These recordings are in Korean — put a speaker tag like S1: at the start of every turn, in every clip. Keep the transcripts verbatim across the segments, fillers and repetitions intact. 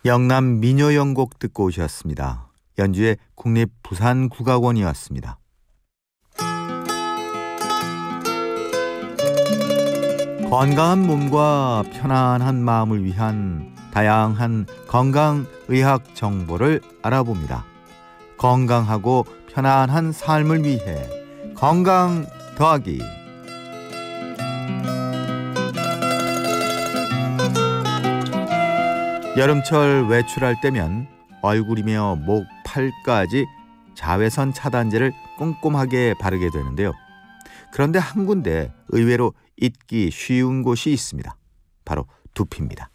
S1: 영남 민요연곡 듣고 오셨습니다. 연주의 국립부산국악원이었습니다. 건강한 몸과 편안한 마음을 위한 다양한 건강의학 정보를 알아봅니다. 건강하고 편안한 삶을 위해 건강 더하기. 여름철 외출할 때면 얼굴이며 목, 팔까지 자외선 차단제를 꼼꼼하게 바르게 되는데요. 그런데 한 군데 의외로 잊기 쉬운 곳이 있습니다. 바로 두피입니다.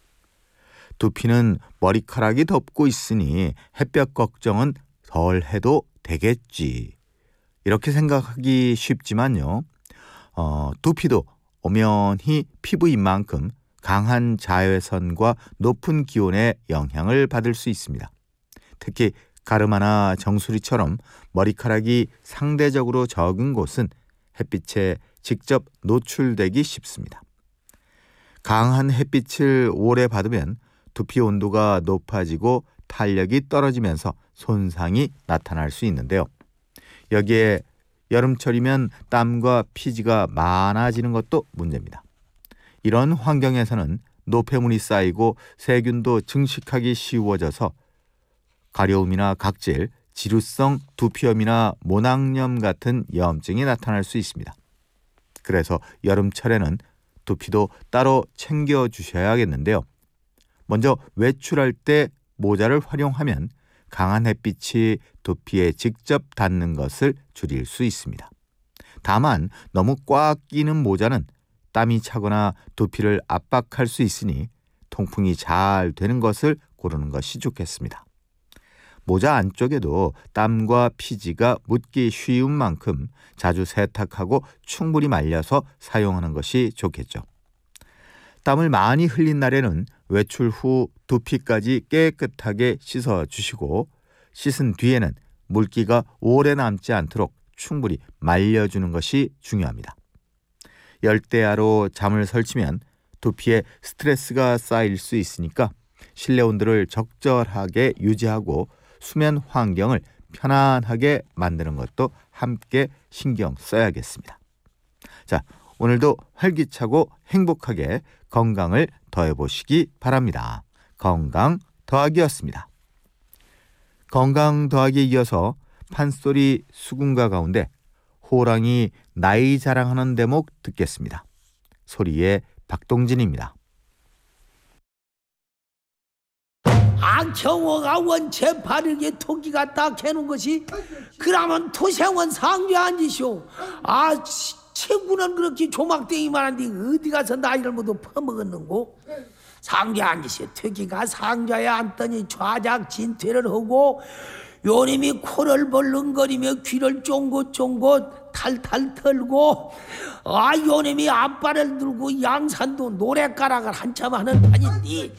S1: 두피는 머리카락이 덮고 있으니 햇볕 걱정은 덜 해도 되겠지. 이렇게 생각하기 쉽지만요. 어, 두피도 엄연히 피부인 만큼 강한 자외선과 높은 기온의 영향을 받을 수 있습니다. 특히 가르마나 정수리처럼 머리카락이 상대적으로 적은 곳은 햇빛에 직접 노출되기 쉽습니다. 강한 햇빛을 오래 받으면 두피 온도가 높아지고 탄력이 떨어지면서 손상이 나타날 수 있는데요. 여기에 여름철이면 땀과 피지가 많아지는 것도 문제입니다. 이런 환경에서는 노폐물이 쌓이고 세균도 증식하기 쉬워져서 가려움이나 각질, 지루성 두피염이나 모낭염 같은 염증이 나타날 수 있습니다. 그래서 여름철에는 두피도 따로 챙겨주셔야겠는데요. 먼저 외출할 때 모자를 활용하면 강한 햇빛이 두피에 직접 닿는 것을 줄일 수 있습니다. 다만 너무 꽉 끼는 모자는 땀이 차거나 두피를 압박할 수 있으니 통풍이 잘 되는 것을 고르는 것이 좋겠습니다. 모자 안쪽에도 땀과 피지가 묻기 쉬운 만큼 자주 세탁하고 충분히 말려서 사용하는 것이 좋겠죠. 땀을 많이 흘린 날에는 외출 후 두피까지 깨끗하게 씻어주시고 씻은 뒤에는 물기가 오래 남지 않도록 충분히 말려주는 것이 중요합니다. 열대야로 잠을 설치면 두피에 스트레스가 쌓일 수 있으니까 실내 온도를 적절하게 유지하고 수면 환경을 편안하게 만드는 것도 함께 신경 써야겠습니다. 자, 오늘도 활기차고 행복하게 건강을 더해보시기 바랍니다. 건강 더하기였습니다. 건강 더하기에 이어서 판소리 수군가 가운데 호랑이 나이 자랑하는 대목 듣겠습니다. 소리의 박동진입니다.
S2: 악청어가 원체 바르게 토끼가 딱 해놓은 것이 그러면 토생원 상주에 앉으시오. 아 친구는 그렇게 조막대기만 한데 어디 가서 나이를 모두 퍼먹었는고. 상주에 앉으시오. 토끼가 상주에 앉더니 좌작 진퇴를 하고 요님이 코를 벌렁거리며 귀를 쫑긋쫑긋 탈탈 털고 아 요님이 앞발을 들고 양산도 노래가락을 한참 하는 판인데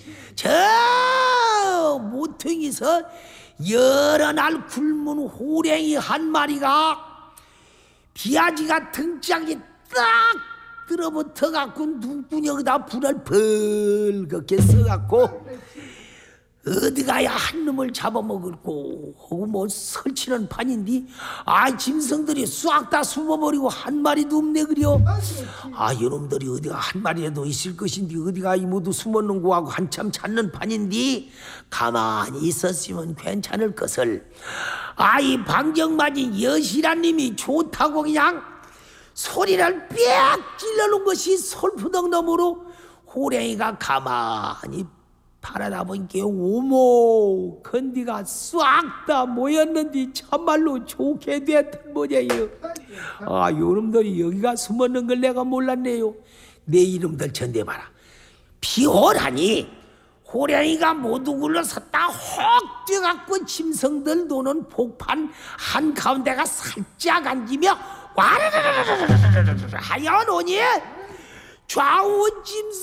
S2: 저 모퉁이서 여러 날 굶은 호랭이 한 마리가 비아지가 등짝이 딱 들어붙어갖고 눈구녕에다 불을 벌겋게 써갖고 어디 가야 한 놈을 잡아먹을고 하고 뭐 설치는 판인데 아 짐승들이 싹 다 숨어버리고 한 마리도 없네 그려. 아 여러분들이 어디가 한 마리라도 있을 것인데 어디가 이 모두 숨었는고 하고 한참 찾는 판인데 가만히 있었으면 괜찮을 것을. 아 이 방정 맞은 여시라님이 좋다고 그냥 소리를 빽 찔러놓은 것이 솔푸덕 너머로 호랭이가 가만히 바라다 보니까 오모 건디가 싹 다 모였는데 참말로 좋게 됐던 모양이요. 아 요놈들이 여기가 숨었는 걸 내가 몰랐네요. 내 이름들 전대봐라. 비호라니 호랭이가 모두 굴러섰다 혹 뛰어갖고 짐승들 노는 복판 한가운데가 살짝 앉으며 와르르르르르르르 하여노니 좌우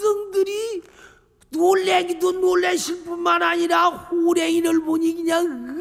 S2: 짐승들이 놀래기도 놀래실 뿐만 아니라 호랭이를 보니 그냥